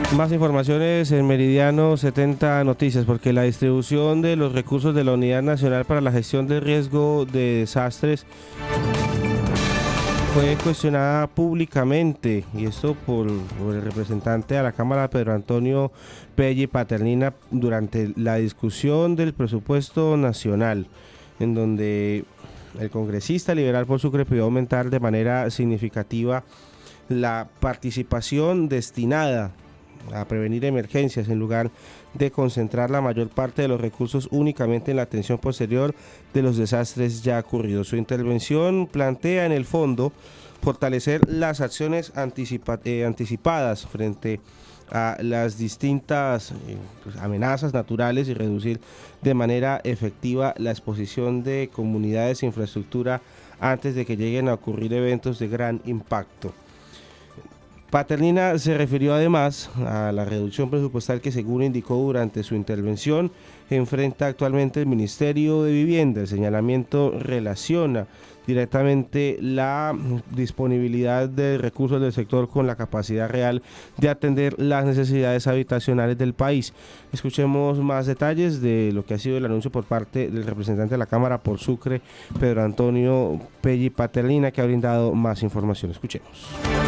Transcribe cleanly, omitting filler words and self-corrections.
Más informaciones en Meridiano 70 Noticias, porque la distribución de los recursos de la Unidad Nacional para la Gestión del Riesgo de Desastres fue cuestionada públicamente, y esto por el representante de la Cámara, Pedro Antonio Pelli Paternina, durante la discusión del presupuesto nacional, en donde el congresista liberal por Sucre pidió aumentar de manera significativa la participación destinada a prevenir emergencias en lugar de concentrar la mayor parte de los recursos únicamente en la atención posterior de los desastres ya ocurridos. Su intervención plantea en el fondo fortalecer las acciones anticipadas frente a las distintas amenazas naturales y reducir de manera efectiva la exposición de comunidades e infraestructura antes de que lleguen a ocurrir eventos de gran impacto. Paternina se refirió además a la reducción presupuestal que, según indicó durante su intervención, enfrenta actualmente el Ministerio de Vivienda. El señalamiento relaciona directamente la disponibilidad de recursos del sector con la capacidad real de atender las necesidades habitacionales del país. Escuchemos más detalles de lo que ha sido el anuncio por parte del representante de la Cámara por Sucre, Pedro Antonio Pelli Paternina, que ha brindado más información. Escuchemos.